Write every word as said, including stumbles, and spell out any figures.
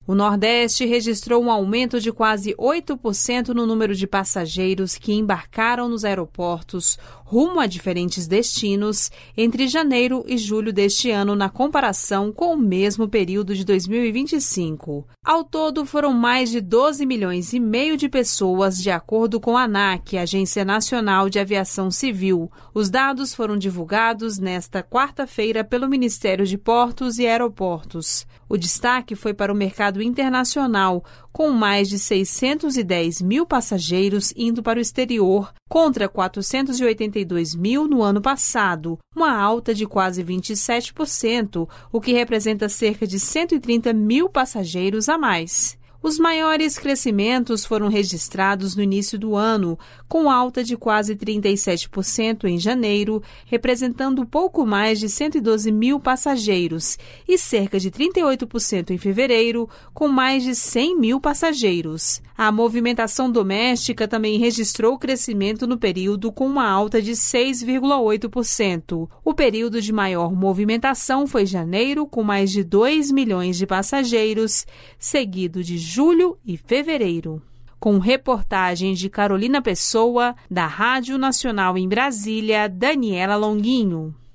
O Nordeste registrou um aumento de quase oito por cento no número de passageiros que embarcaram nos aeroportos rumo a diferentes destinos entre janeiro e julho deste ano, na comparação com o mesmo período de dois mil e vinte e cinco. Ao todo, foram mais de doze milhões e meio de pessoas, de acordo com a ANAC, Agência Nacional de Aviação Civil. Os dados foram divulgados nesta quarta-feira pelo Ministério de Portos e Aeroportos. O destaque foi para o mercado internacional, com mais de seiscentos e dez mil passageiros indo para o exterior, contra quatrocentos e oitenta e dois mil no ano passado, uma alta de quase vinte e sete por cento, o que representa cerca de cento e trinta mil passageiros a mais. Os maiores crescimentos foram registrados no início do ano, com alta de quase trinta e sete por cento em janeiro, representando pouco mais de cento e doze mil passageiros, e cerca de trinta e oito por cento em fevereiro, com mais de cem mil passageiros. A movimentação doméstica também registrou crescimento no período, com uma alta de seis vírgula oito por cento. O período de maior movimentação foi janeiro, com mais de dois milhões de passageiros, seguido de julho e fevereiro. Com reportagens de Carolina Pessoa, da Rádio Nacional em Brasília, Daniela Longuinho.